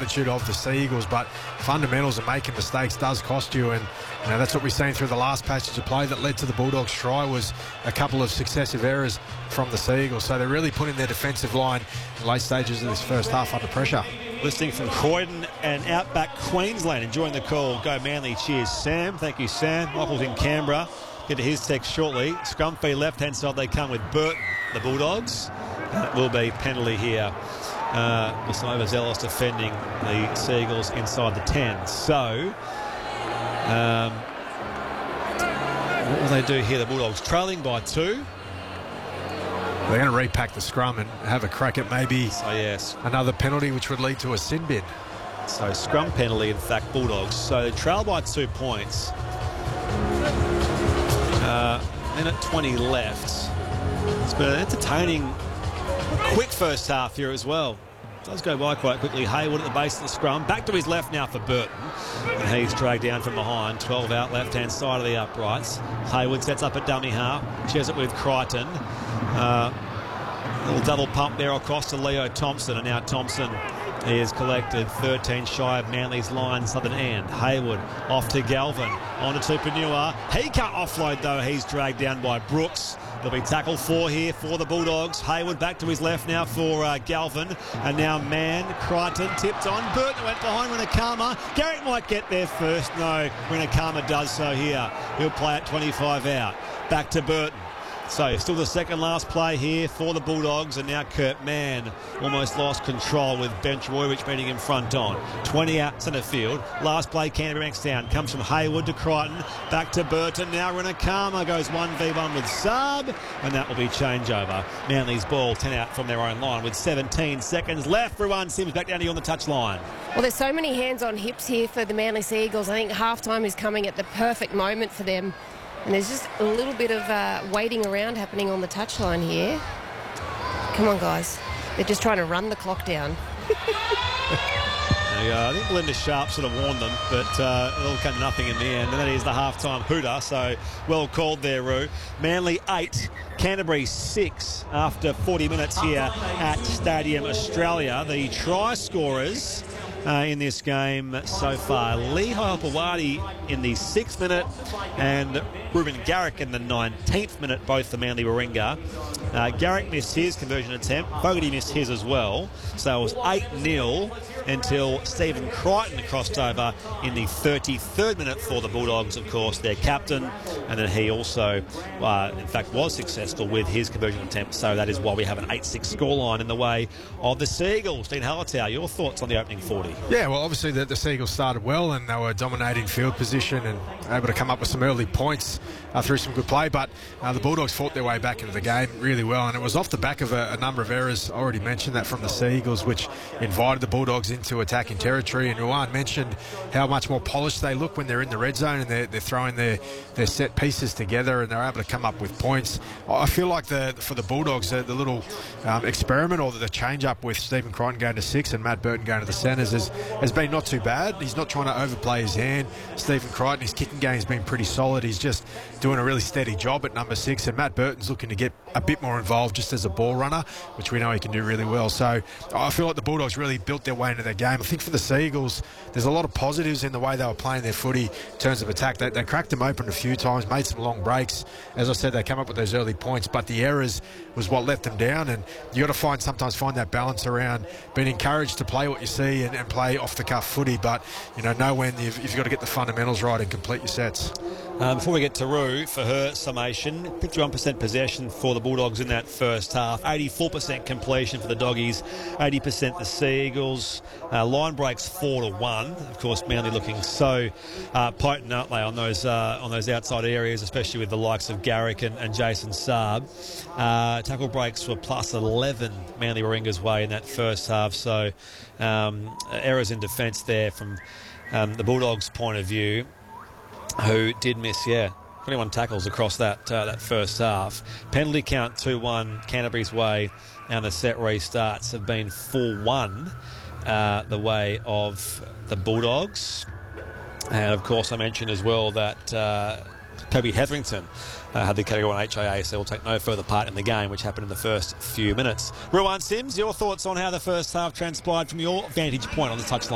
aptitude of the Sea Eagles, but fundamentals and making mistakes does cost you, and that's what we've seen through the last passage of play that led to the Bulldogs' try was a couple of successive errors from the Sea Eagles. So they're really putting their defensive line in late stages of this first half under pressure. Listening from Croydon and Outback Queensland, enjoying the call. Go Manly. Cheers, Sam. Thank you, Sam. Michael's in Canberra. Get to his text shortly. Scrum fee left-hand side, they come with Burton, the Bulldogs. And it will be penalty here. With some overzealous defending the Seagulls inside the 10. So, what will they do here, the Bulldogs? Trailing by 2. They're going to repack the scrum and have a crack at maybe another penalty, which would lead to a sin bin. So scrum penalty, in fact, Bulldogs. So trail by 2 points. Minute 20 left. It's been an entertaining, quick first half here as well. It does go by quite quickly. Hayward at the base of the scrum. Back to his left now for Burton. And he's dragged down from behind. 12 out, left-hand side of the uprights. Hayward sets up at dummy half. Shares it with Crichton. Little double pump there across to Leo Thompson. And now Thompson is collected 13 shy of Manly's line, southern end. Hayward off to Galvin. On to Tupanua. He can't offload though. He's dragged down by Brooks. There'll be tackle 4 here for the Bulldogs. Hayward back to his left now for Galvin. And now Crichton tipped on. Burton went behind Winakama. Garrick might get there first. No, Winakama does so here. He'll play at 25 out. Back to Burton. So still the second last play here for the Bulldogs, and now Kurt Mann almost lost control with Ben Trbojevic meeting him front on. 20 out centre field. Last play Canterbury down. Comes from Hayward to Crichton. Back to Burton. Now Winakama goes 1v1 with Saab, and that will be changeover. Manly's ball 10 out from their own line with 17 seconds left. Ruwan Sims back down to you on the touchline. Well, there's so many hands on hips here for the Manly Sea Eagles. I think halftime is coming at the perfect moment for them. And there's just a little bit of waiting around happening on the touchline here. Come on, guys. They're just trying to run the clock down. I think Belinda Sharp sort of warned them, but it all came to nothing in the end. And that is the halftime hooter, so well called there, Roo. Manly 8, Canterbury 6 after 40 minutes here at Stadium Australia. The try scorers in this game so far: Lee Hoiopawadi in the 6th minute and Ruben Garrick in the 19th minute, both the Manly Warringah. Garrick missed his conversion attempt. Fogarty missed his as well. So it was 8-0 until Stephen Crichton crossed over in the 33rd minute for the Bulldogs, of course, their captain. And then he also, in fact, was successful with his conversion attempt. So that is why we have an 8-6 scoreline in the way of the Seagulls. Dean Hallertau, your thoughts on the opening 40? Yeah, well, obviously the Seagulls started well and they were dominating field position and able to come up with some early points through some good play, but the Bulldogs fought their way back into the game really well, and it was off the back of a number of errors. I already mentioned that from the Sea Eagles, which invited the Bulldogs into attacking territory, and Ruwan mentioned how much more polished they look when they're in the red zone and they're throwing their set pieces together and they're able to come up with points. I feel like for the Bulldogs, the little experiment or the change-up with Stephen Crichton going to 6 and Matt Burton going to the centres has been not too bad. He's not trying to overplay his hand. Stephen Crichton, his kicking game has been pretty solid. He's just doing a really steady job at number 6, and Matt Burton's looking to get a bit more involved just as a ball runner, which we know he can do really well. So I feel like the Bulldogs really built their way into their game. I think for the Sea Eagles, there's a lot of positives in the way they were playing their footy in terms of attack. They cracked them open a few times, made some long breaks. As I said, they come up with those early points, but the errors was what let them down, and you got to sometimes find that balance around being encouraged to play what you see and play off the cuff footy, but know when you've got to get the fundamentals right and complete your sets. Before we get to Roo for her summation, 51% possession for the Bulldogs in that first half, 84% completion for the Doggies, 80% the Sea Eagles. Line breaks 4-1. Of course, Manly looking so potent, aren't they, on those outside areas, especially with the likes of Garrick and Jason Saab. Tackle breaks were plus 11 Manly Warringah's way in that first half. So errors in defence there from the Bulldogs' point of view, who did miss, 21 tackles across that first half. Penalty count 2-1 Canterbury's way, and the set restarts have been 4-1 the way of the Bulldogs. And of course I mentioned as well that Toby Hetherington had the category 1 HIA, so will take no further part in the game, which happened in the first few minutes. Ruwan Sims, your thoughts on how the first half transpired from your vantage point on the touchline?